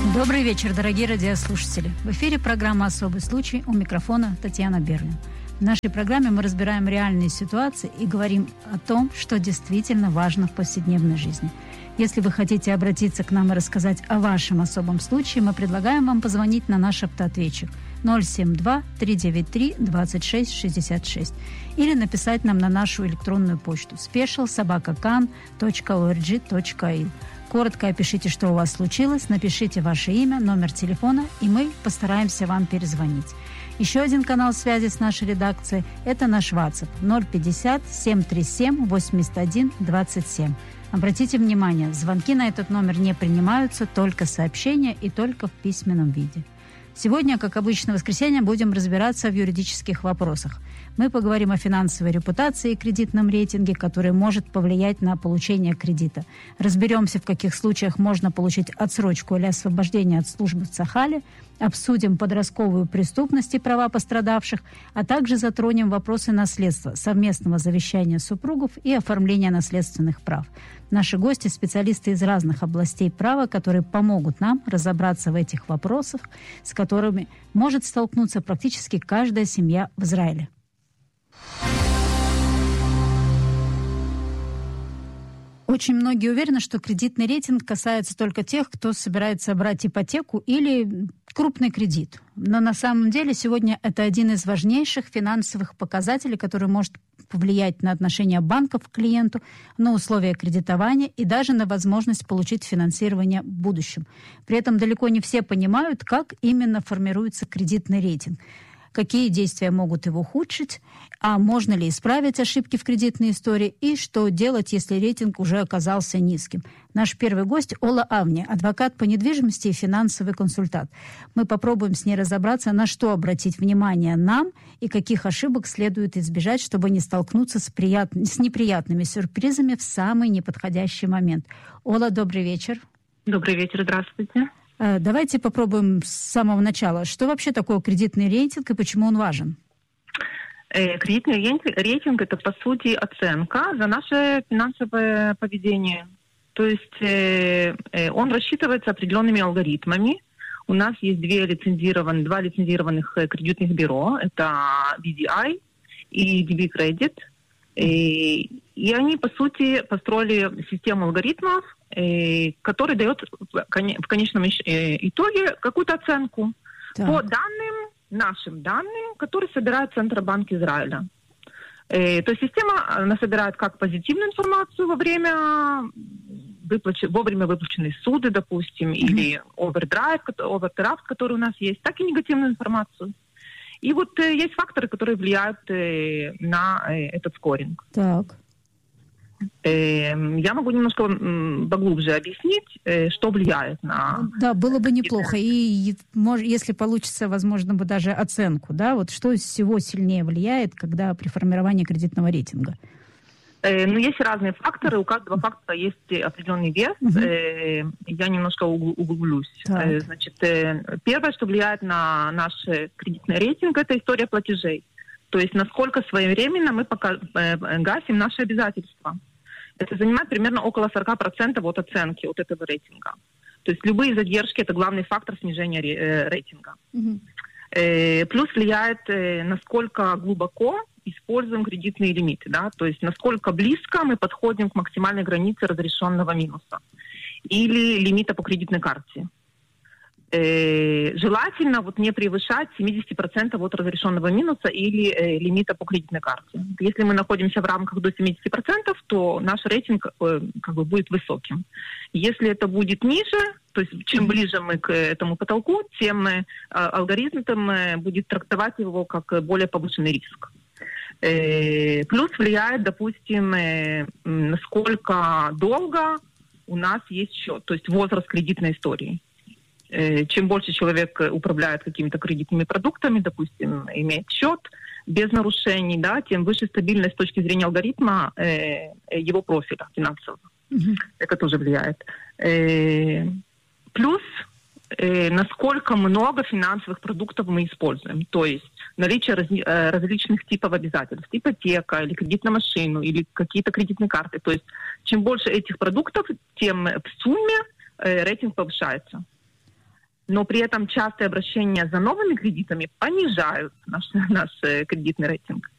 Добрый вечер, дорогие радиослушатели. В эфире программа «Особый случай», у микрофона Татьяна Берлин. В нашей программе мы разбираем реальные ситуации и говорим о том, что действительно важно в повседневной жизни. Если вы хотите обратиться к нам и рассказать о вашем особом случае, мы предлагаем вам позвонить на наш автоответчик 072-393-2666 или написать нам на нашу электронную почту special@kan.org.il. Коротко опишите, что у вас случилось, напишите ваше имя, номер телефона, и мы постараемся вам перезвонить. Еще один канал связи с нашей редакцией – это наш WhatsApp 050-737-81-27. Обратите внимание, звонки на этот номер не принимаются, только сообщения и только в письменном виде. Сегодня, как обычно, в воскресенье будем разбираться в юридических вопросах. Мы поговорим о финансовой репутации и кредитном рейтинге, который может повлиять на получение кредита. Разберемся, в каких случаях можно получить отсрочку или освобождение от службы в Сахале, обсудим подростковую преступность и права пострадавших, а также затронем вопросы наследства, совместного завещания супругов и оформления наследственных прав. Наши гости – специалисты из разных областей права, которые помогут нам разобраться в этих вопросах, с которыми может столкнуться практически каждая семья в Израиле. Очень многие уверены, что кредитный рейтинг касается только тех, кто собирается брать ипотеку или крупный кредит. Но на самом деле сегодня это один из важнейших финансовых показателей, который может повлиять на отношение банков к клиенту, на условия кредитования и даже на возможность получить финансирование в будущем. При этом далеко не все понимают, как именно формируется кредитный рейтинг. Какие действия могут его ухудшить, а можно ли исправить ошибки в кредитной истории и что делать, если рейтинг уже оказался низким. Наш первый гость Ола Авни, адвокат по недвижимости и финансовый консультант. Мы попробуем с ней разобраться, на что обратить внимание нам и каких ошибок следует избежать, чтобы не столкнуться с неприятными сюрпризами в самый неподходящий момент. Ола, добрый вечер. Добрый вечер, здравствуйте. Давайте попробуем с самого начала. Что вообще такое кредитный рейтинг и почему он важен? Кредитный рейтинг – это, по сути, оценка за наше финансовое поведение. То есть он рассчитывается определенными алгоритмами. У нас есть два лицензированных кредитных бюро. Это BDI и DB Credit. И они, по сути, построили систему алгоритмов, который дает в конечном итоге какую-то оценку по нашим данным, которые собирает Центробанк Израиля. То есть система, она собирает как позитивную информацию вовремя выплаченной суды, допустим, или овердрафт, который у нас есть, так и негативную информацию. И вот есть факторы, которые влияют на этот скоринг. Так. Я могу немножко поглубже объяснить, что влияет на... Да, было бы неплохо. И если получится, возможно, бы даже оценку, да, вот что всего сильнее влияет, когда при формировании кредитного рейтинга? Есть разные факторы, у каждого фактора есть определенный вес. Я немножко углублюсь. Значит, первое, что влияет на наш кредитный рейтинг, это история платежей. То есть насколько своевременно мы гасим наши обязательства. Это занимает примерно около 40% от оценки от этого рейтинга. То есть любые задержки – это главный фактор снижения рейтинга. Плюс влияет, насколько глубоко используем кредитные лимиты, да, то есть насколько близко мы подходим к максимальной границе разрешенного минуса или лимита по кредитной карте. Желательно не превышать 70% от разрешенного минуса или лимита по кредитной карте. Если мы находимся в рамках до 70%, то наш рейтинг будет высоким. Если это будет ниже, то есть чем ближе мы к этому потолку, тем алгоритм будет трактовать его как более повышенный риск. Плюс влияет, допустим, насколько долго у нас есть счет, то есть возраст кредитной истории. Чем больше человек управляет какими-то кредитными продуктами, допустим, имеет счет без нарушений, да, тем выше стабильность с точки зрения алгоритма его профиля финансового. Это тоже влияет. Плюс насколько много финансовых продуктов мы используем. То есть наличие различных типов обязательств. Ипотека или кредит на машину, или какие-то кредитные карты. То есть чем больше этих продуктов, тем в сумме рейтинг повышается. но при этом частые обращения за новыми кредитами понижают наш кредитный рейтинг.